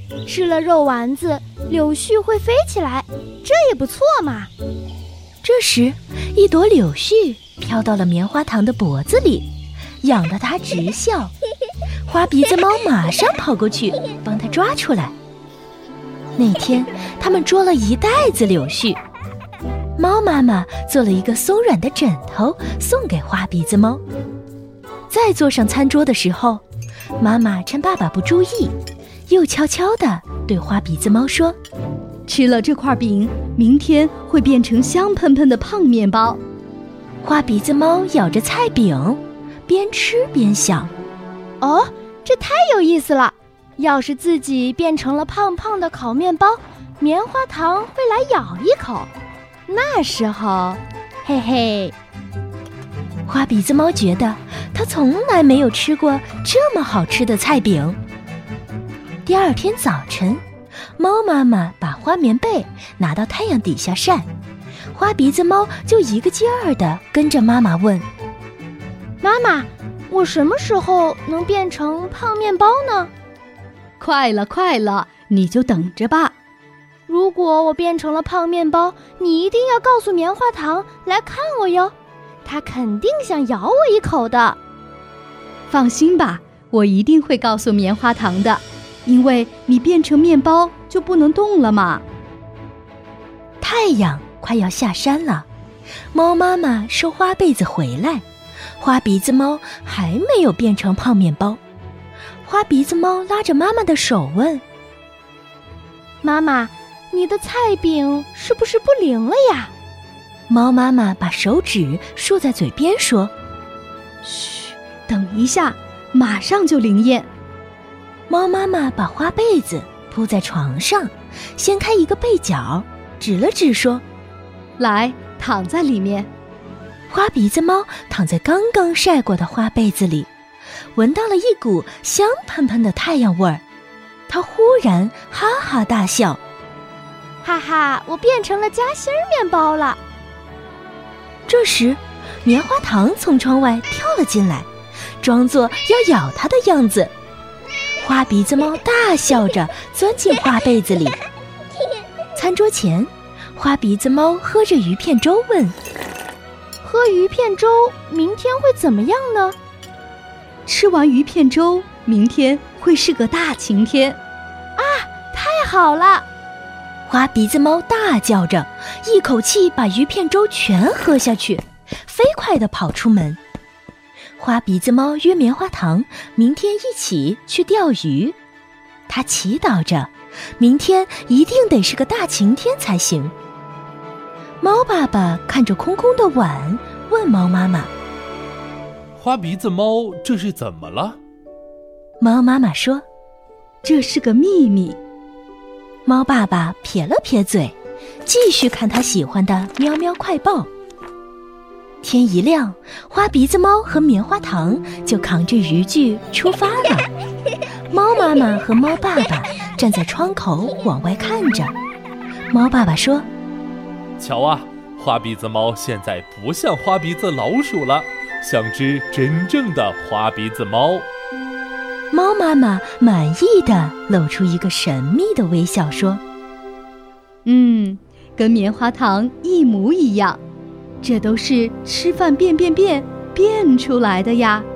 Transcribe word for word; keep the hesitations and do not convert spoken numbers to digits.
吃了肉丸子，柳絮会飞起来，这也不错嘛。 这时，一朵柳絮飘到了棉花糖的脖子里，痒得它直笑。花鼻子猫马上跑过去帮它抓出来。那天，他们捉了一袋子柳絮。猫妈妈做了一个松软的枕头送给花鼻子猫。再坐上餐桌的时候，妈妈趁爸爸不注意，又悄悄地对花鼻子猫说： 吃了这块饼，明天会变成香喷喷的胖面包。 花鼻子猫咬着菜饼，边吃边想： 哦，这太有意思了！要是自己变成了胖胖的烤面包，棉花糖会来咬一口，那时候，嘿嘿。 花鼻子猫觉得它从来没有吃过这么好吃的菜饼。第二天早晨，猫妈妈把花棉被拿到太阳底下晒，花鼻子猫就一个劲儿地跟着妈妈问： 妈妈，我什么时候能变成胖面包呢？ 快了快了，你就等着吧。 如果我变成了胖面包，你一定要告诉棉花糖来看我哟，它肯定想咬我一口的。 放心吧，我一定会告诉棉花糖的，因为你变成面包就不能动了嘛。 太阳快要下山了，猫妈妈收花被子回来，花鼻子猫还没有变成胖面包。花鼻子猫拉着妈妈的手问： 妈妈，你的菜饼是不是不灵了呀？ 猫妈妈把手指竖在嘴边说： 嘘，等一下，马上就灵验。 猫妈妈把花被子铺在床上，掀开一个被角，指了指说： 来，躺在里面。 花鼻子猫躺在刚刚晒过的花被子里，闻到了一股香喷喷的太阳味儿。它忽然哈哈大笑： 哈哈，我变成了夹心面包了。 这时，棉花糖从窗外跳了进来，装作要咬它的样子。花鼻子猫大笑着钻进花被子里。餐桌前，花鼻子猫喝着鱼片粥问： 喝鱼片粥明天会怎么样呢？ 吃完鱼片粥，明天会是个大晴天。 啊，太好了！ 花鼻子猫大叫着，一口气把鱼片粥全喝下去，飞快地跑出门。花鼻子猫约棉花糖明天一起去钓鱼，它祈祷着明天一定得是个大晴天才行。猫爸爸看着空空的碗，问猫妈妈： 花鼻子猫这是怎么了？ 猫妈妈说： 这是个秘密。 猫爸爸撇了撇嘴，继续看他喜欢的喵喵快报。天一亮，花鼻子猫和棉花糖就扛着渔具出发了。猫妈妈和猫爸爸站在窗口往外看着。猫爸爸说： 瞧啊，花鼻子猫现在不像花鼻子老鼠了，像只真正的花鼻子猫。 猫妈妈满意地露出一个神秘的微笑说： 嗯，跟棉花糖一模一样，这都是吃饭变变变变出来的呀。